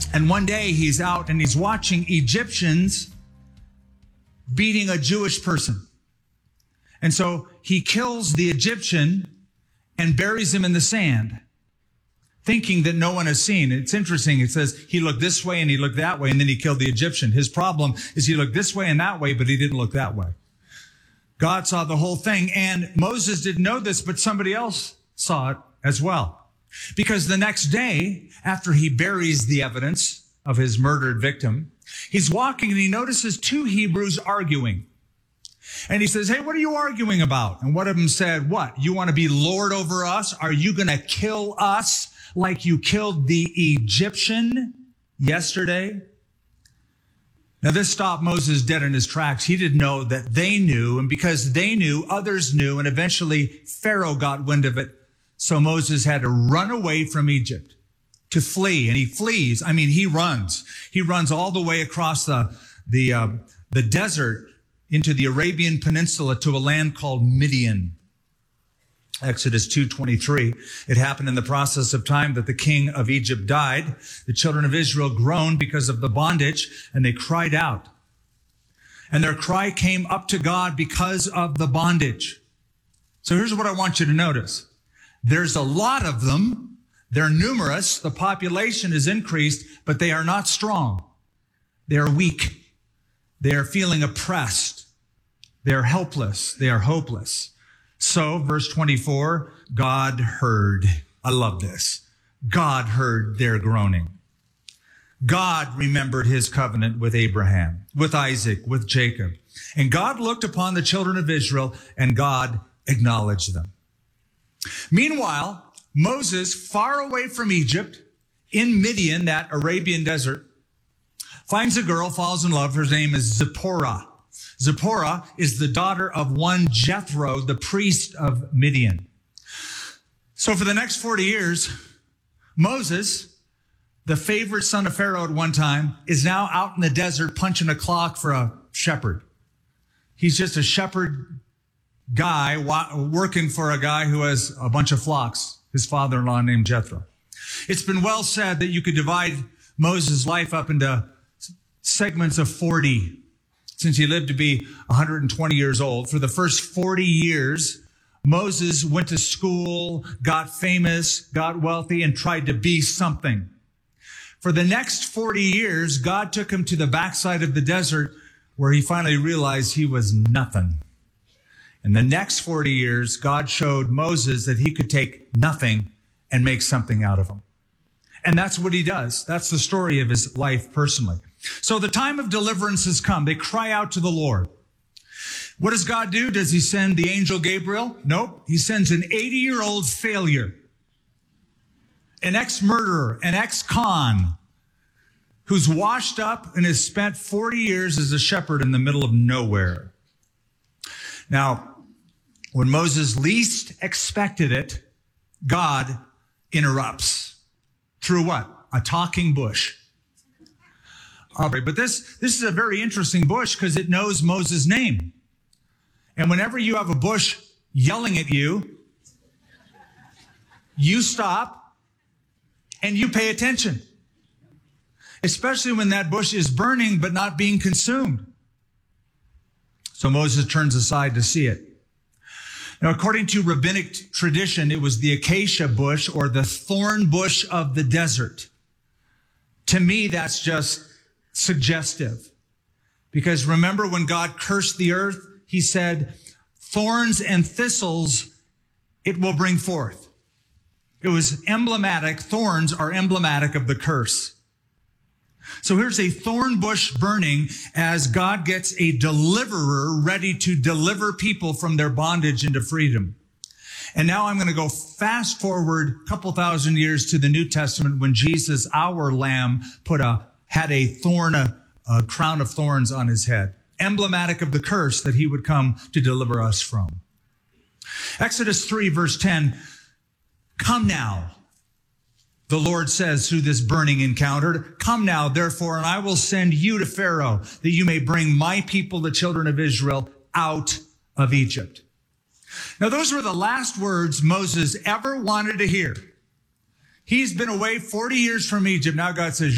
And one day he's out and he's watching Egyptians beating a Jewish person. And so he kills the Egyptian and buries him in the sand, thinking that no one has seen. It's interesting. It says he looked this way and he looked that way, and then he killed the Egyptian. His problem is he looked this way and that way, but he didn't look that way. God saw the whole thing, and Moses didn't know this, but somebody else saw it as well. Because the next day, after he buries the evidence of his murdered victim, he's walking and he notices two Hebrews arguing. And he says, hey, what are you arguing about? And one of them said, what? You want to be Lord over us? Are you going to kill us like you killed the Egyptian yesterday? Now, this stopped Moses dead in his tracks. He didn't know that they knew, and because they knew, others knew, and eventually Pharaoh got wind of it. So Moses had to run away from Egypt, to flee, and he flees. I mean, he runs. He runs all the way across the desert into the Arabian Peninsula to a land called Midian. Exodus 2:23. It happened in the process of time that the king of Egypt died. The children of Israel groaned because of the bondage, and they cried out. And their cry came up to God because of the bondage. So here's what I want you to notice. There's a lot of them. They're numerous. The population is increased, but they are not strong. They are weak. They are feeling oppressed. They are helpless. They are hopeless. So, verse 24, God heard. I love this. God heard their groaning. God remembered his covenant with Abraham, with Isaac, with Jacob. And God looked upon the children of Israel, and God acknowledged them. Meanwhile, Moses, far away from Egypt, in Midian, that Arabian desert, finds a girl, falls in love. Her name is Zipporah. Zipporah is the daughter of one Jethro, the priest of Midian. So for the next 40 years, Moses, the favorite son of Pharaoh at one time, is now out in the desert punching a clock for a shepherd. He's just a shepherd guy working for a guy who has a bunch of flocks, his father-in-law named Jethro. It's been well said that you could divide Moses' life up into segments of 40. Since he lived to be 120 years old, for the first 40 years, Moses went to school, got famous, got wealthy, and tried to be something. For the next 40 years, God took him to the backside of the desert where he finally realized he was nothing. In the next 40 years, God showed Moses that he could take nothing and make something out of him. And that's what he does. That's the story of his life personally. So the time of deliverance has come. They cry out to the Lord. What does God do? Does he send the angel Gabriel? Nope. He sends an 80-year-old failure, an ex-murderer, an ex-con, who's washed up and has spent 40 years as a shepherd in the middle of nowhere. Now, when Moses least expected it, God interrupts. Through what? A talking bush. But this is a very interesting bush because it knows Moses' name. And whenever you have a bush yelling at you, you stop and you pay attention. Especially when that bush is burning but not being consumed. So Moses turns aside to see it. Now, according to rabbinic tradition, it was the acacia bush or the thorn bush of the desert. To me, that's just suggestive. Because remember when God cursed the earth, he said, thorns and thistles it will bring forth. It was emblematic. Thorns are emblematic of the curse. So here's a thorn bush burning as God gets a deliverer ready to deliver people from their bondage into freedom. And now I'm going to go fast forward a couple thousand years to the New Testament when Jesus, our Lamb, had a crown of thorns on his head, emblematic of the curse that he would come to deliver us from. Exodus 3, verse 10, come now, the Lord says through this burning encounter, come now, therefore, and I will send you to Pharaoh, that you may bring my people, the children of Israel, out of Egypt. Now, those were the last words Moses ever wanted to hear. He's been away 40 years from Egypt. Now God says,